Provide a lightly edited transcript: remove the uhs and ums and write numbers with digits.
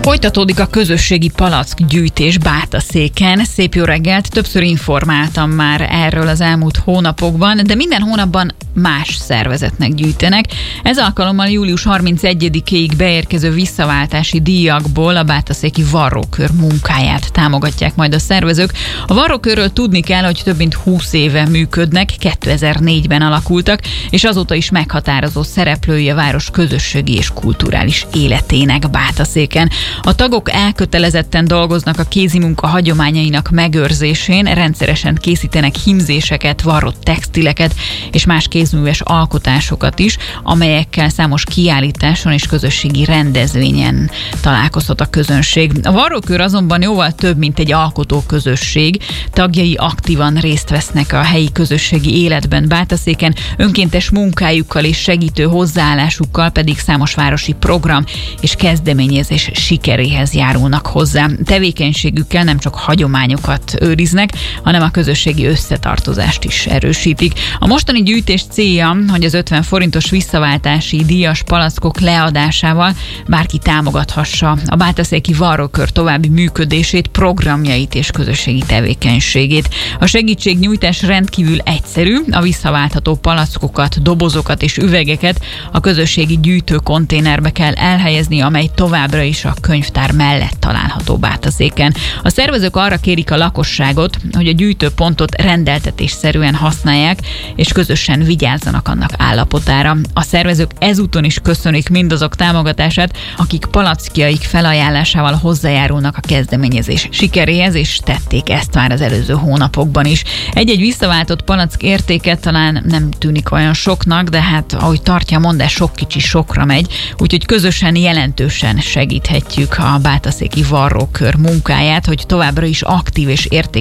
Folytatódik a közösségi palackgyűjtés Bátaszéken. Szép jó reggelt! Többször informáltam már erről az elmúlt hónapokban, de minden hónapban más szervezetnek gyűjtenek. Ez alkalommal július 31-ig beérkező visszaváltási díjakból a bátaszéki varrókör munkáját támogatják majd a szervezők. A varrókörről tudni kell, hogy több mint 20 éve működnek, 2004-ben alakultak, és azóta is meghatározó szereplői a város közösségi és kulturális életének Bátaszéken. A tagok elkötelezetten dolgoznak a kézimunka hagyományainak megőrzésén, rendszeresen készítenek hímzéseket, varrott textileket és más kézműves alkotásokat is, amelyekkel számos kiállításon és közösségi rendezvényen találkozhat a közönség. A varrókör azonban jóval több, mint egy alkotóközösség. Tagjai aktívan részt vesznek a helyi közösségi életben Bátaszéken, önkéntes munkájukkal és segítő hozzáállásukkal pedig számos városi program és kezdeményezés sikeréhez járulnak hozzá. Tevékenységükkel nem csak hagyományokat őriznek, hanem a közösségi összetartozást is erősítik. A mostani gyűjtés célja, hogy az 50 forintos visszaváltási díjas palackok leadásával bárki támogathassa a bátaszéki varrókör további működését, programjait és közösségi tevékenységét. A segítségnyújtás rendkívül egyszerű, a visszaváltható palackokat, dobozokat és üvegeket a közösségi gyűjtőkonténerbe kell elhelyezni, amely továbbra is a könyvtár mellett található Bátaszéken. A szervezők arra kérik a lakosságot, hogy a gyűjtőpontot rendeltetésszerűen használják, és közösen vigyázzanak annak állapotára. A szervezők ezúton is köszönik mindazok támogatását, akik palackjaik felajánlásával hozzájárulnak a kezdeményezés sikeréhez, és tették ezt már az előző hónapokban is. Egy-egy visszaváltott palack értéke talán nem tűnik olyan soknak, de hát ahogy tartja a mondás, sok kicsi sokra megy, úgyhogy közösen jelentősen segíthetjük a bátaszéki varrókör munkáját, hogy továbbra is aktív és értékes